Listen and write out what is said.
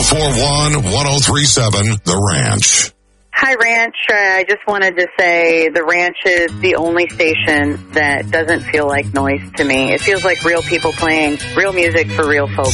441-1037, The Ranch. Hi, Ranch. I just wanted to say the Ranch is the only station that doesn't feel like noise to me. It feels like real people playing real music for real folks.